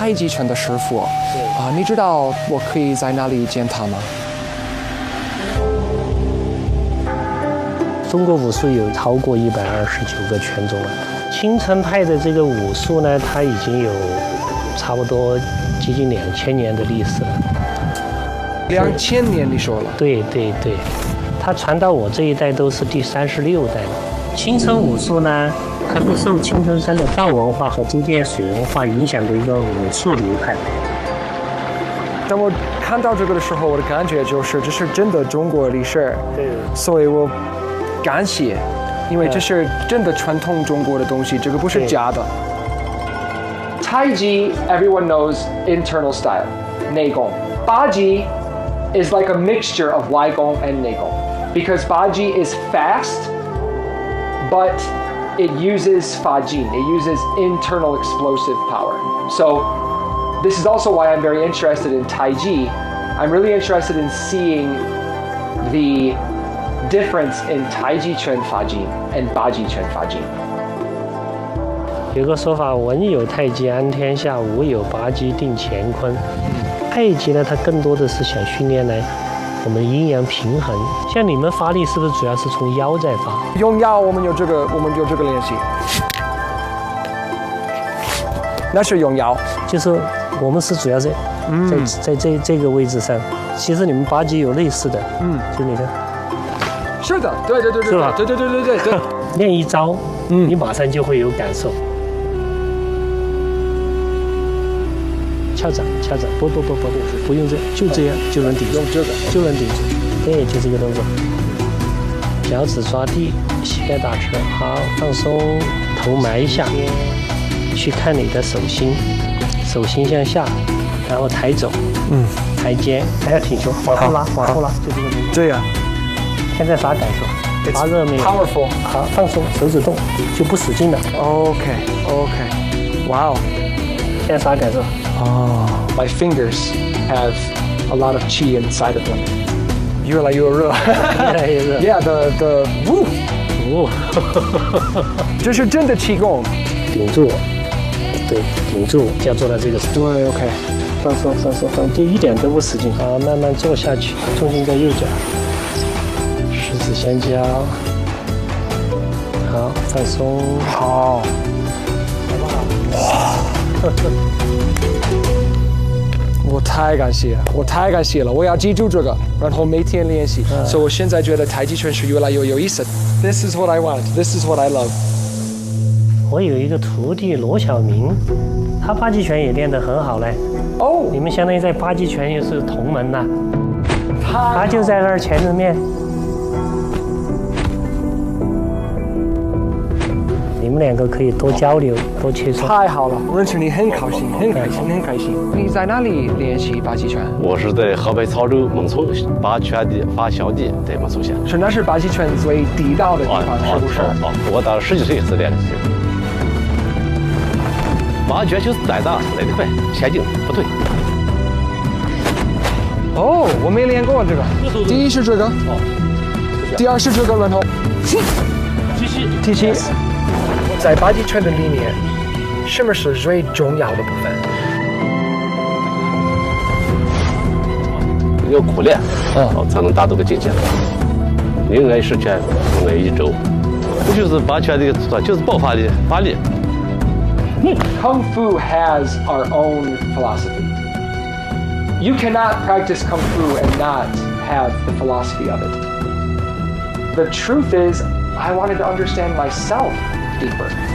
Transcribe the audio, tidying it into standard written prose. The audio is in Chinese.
太极拳的师傅啊，你知道我可以在哪里见他吗？ 中国武术有超过129个拳种了。青城派的这个武术呢，它已经有差不多接近2000年的历史了。 2000年，你说了？ 对对对，它传到我这一代都是第36代了。青城武术呢，它是受青城山的道文化和朱建水文化影响的一个武术流派。 当我看到这个的时候，我的感觉就是这是真的中国历史， 对， 所以我感谢，因为这是真的传统中国的东西，这个不是假的。太极 everyone knows internal style, 内功。八极 is like a mixture of 外功 and 内功 because 八极 is fast, but it uses 法劲, it uses internal explosive power. So this is also why I'm very interested in Taiji. I'm really interested in seeing the difference in 太极拳法劲 and 八极拳法劲。 有个说法，文有太极安天下，武有八极定乾坤。太极呢，它更多的是想训练呢我们阴阳平衡。像你们发力是不是主要是从腰在发？ 用腰我们有这个练习。那是用腰， 就是我们是主要在这个位置上。其实你们八极有类似的，就你看。 是的，对，是吧？对。 练一招，你马上就会有感受。翘掌，不用这，就这样就能顶住，就能顶住。对，就这个动作。脚趾抓地，膝盖打直，好，放松，头埋下，去看你的手心，手心向下，然后抬走，抬肩，还要挺胸，往后拉，就这个动作。 这样。 现在啥感受？发热没有 ？Powerful。 好，放松，手指动，就不使劲了。 OK。哇哦。 现在啥感受 ？My fingers have a lot of qi inside of them. 越来越热。Yeah, the woo. 这是真的气功。 顶住，对，顶住，就要做到这个。 对 ，OK。 放松，就一点都不使劲。好，慢慢坐下去，重心在右脚。十指相交，好，放松， 好，哇，我太感谢了，我要记住这个，然后每天练习。所以我现在觉得太极拳是越来越有意思。This is what I want. This is what I love. 我有一个徒弟罗小明，他八极拳也练得很好嘞。 哦， 你们相当于在八极拳又是同门呐。他就在那儿前面。你们两个可以多交流，多切磋。 太好了，认识你很开心。你在哪里练习八极拳？ 我是在河北曹州孟村八拳的发祥地，在孟村县。 是那是八极拳最地道的地方，是不是？ 我到10几岁是练的这个。八拳就是来的来得快，前进不退。 哦，我没练过这个。第一是这个，第二是这个，然后提膝。在八极拳的里面，什么是最重要的部分？ 要苦练，才能达到个境界。宁爱10拳，不爱1周，不就是八拳的就是爆发的发力。 Kung Fu has our own philosophy. You cannot practice Kung Fu and not have the philosophy of it. The truth is, I wanted to understand myself deeper.